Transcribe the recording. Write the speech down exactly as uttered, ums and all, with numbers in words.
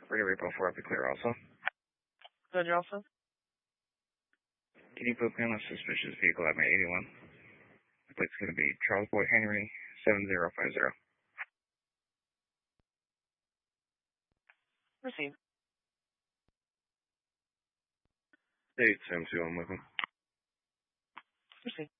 Radio Repo four, I'll be clear also. Good, you're also? Can you put me on a suspicious vehicle at my eighty-one? The plate's going to be Charles Boy Henry seven zero five zero. Receive. Eight seven two, I'm with him. Receive.